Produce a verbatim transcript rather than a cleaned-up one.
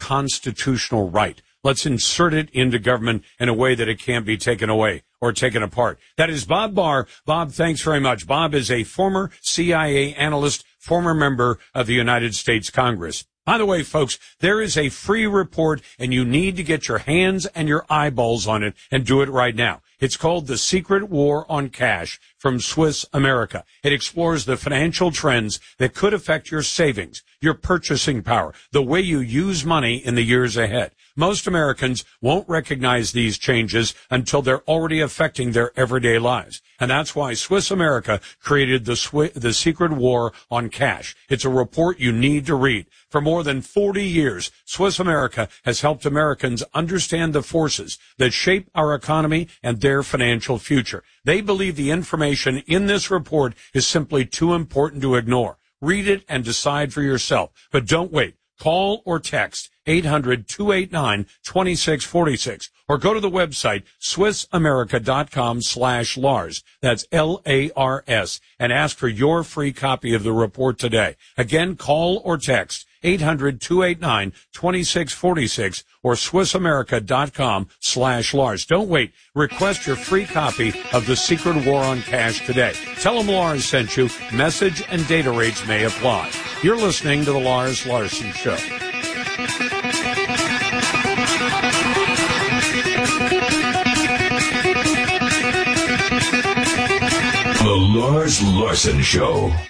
constitutional right. Let's insert it into government in a way that it can't be taken away or taken apart. That is Bob Barr. Bob, thanks very much. Bob is a former C I A analyst, former member of the United States Congress. By the way, folks, there is a free report, and you need to get your hands and your eyeballs on it and do it right now. It's called The Secret War on Cash from Swiss America. It explores the financial trends that could affect your savings, your purchasing power, the way you use money in the years ahead. Most Americans won't recognize these changes until they're already affecting their everyday lives. And that's why Swiss America created the, Swi- the Secret War on Cash. It's a report you need to read. For more than forty years, Swiss America has helped Americans understand the forces that shape our economy and their financial future. They believe the information in this report is simply too important to ignore. Read it and decide for yourself. But don't wait. Call or text eight hundred, two eight nine, two six four six or go to the website swissamerica.com slash Lars. That's L A R S, and ask for your free copy of the report today. Again, call or text eight hundred, two eight nine, two six four six or swissamerica.com slash Lars. Don't wait. Request your free copy of The Secret War on Cash today. Tell them Lars sent you. Message and data rates may apply. You're listening to The Lars Larson Show. The Lars Larson Show.